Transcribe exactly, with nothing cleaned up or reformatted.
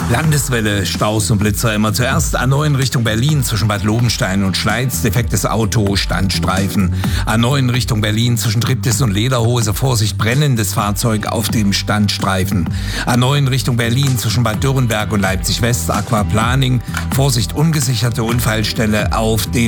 Landeswelle, Staus und Blitzer immer zuerst. A neun Richtung Berlin zwischen Bad Lobenstein und Schleiz. Defektes Auto, Standstreifen. A neun Richtung Berlin zwischen Triptis und Lederhose. Vorsicht, brennendes Fahrzeug auf dem Standstreifen. A neun Richtung Berlin zwischen Bad Dürrenberg und Leipzig West. Aquaplaning. Vorsicht, ungesicherte Unfallstelle auf dem